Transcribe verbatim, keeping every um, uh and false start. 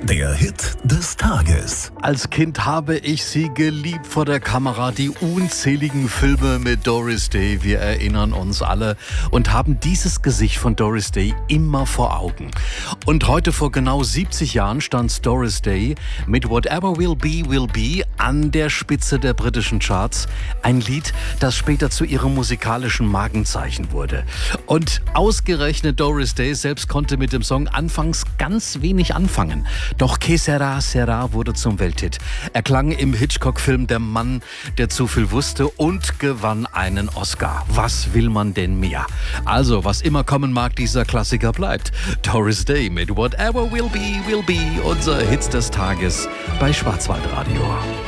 Der Hit des Tages. Als Kind habe ich sie geliebt vor der Kamera, die unzähligen Filme mit Doris Day. Wir erinnern uns alle und haben dieses Gesicht von Doris Day immer vor Augen. Und heute vor genau siebzig Jahren stand Doris Day mit Whatever Will Be, Will Be an der Spitze der britischen Charts. Ein Lied, das später zu ihrem musikalischen Markenzeichen wurde. Und ausgerechnet Doris Day selbst konnte mit dem Song anfangs ganz wenig anfangen. Doch Que Sera Sera wurde zum Welthit. Er klang im Hitchcock-Film Der Mann, der zu viel wusste und gewann einen Oscar. Was will man denn mehr? Also, was immer kommen mag, dieser Klassiker bleibt. Doris Day mit Whatever Will Be, Will Be, unser Hit des Tages bei Schwarzwaldradio.